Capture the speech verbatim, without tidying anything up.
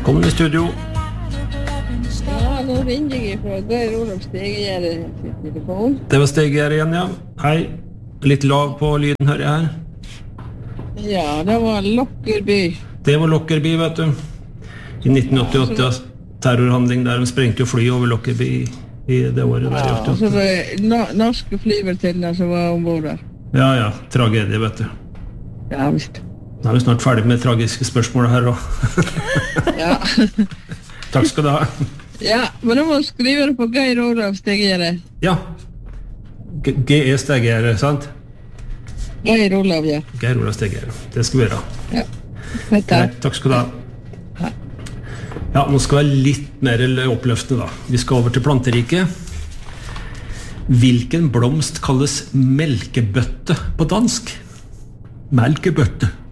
Velkommen i studio. Ja, nå ringer jeg fra Geir Olav Stegegjerde til telefon. Det var Stegegjerde igjen, ja. Hei. Litt lav på lyden, hører jeg her. Ja, det var Lockerby. Det var Lockerby, vet du. I nitten åttiåtte, ja, terrorhandling der de sprengte fly over Lockerby i, i det året der. Ja, så var det no norske flyvertinner som var ombord der. Ja, ja, tragedie, vet du. Ja, visst. Nå er vi snart ferdig med tragiske spørsmål her også. Ja. Takk skal du ha. Ja, men da må du skrive det på Geir Olav Stegegjerde. Ja. G E Stegegjerde, sant? Geir Olav, ja. Geir Olav Stegegjerde. Det skal vi gjøre. Ja. Takk. Takk skal du ha. Ja, nå skal vi være litt mer oppløftende da. Vi skal over til planteriket. Hvilken blomst kalles melkebøtte på dansk? Melkebøtte.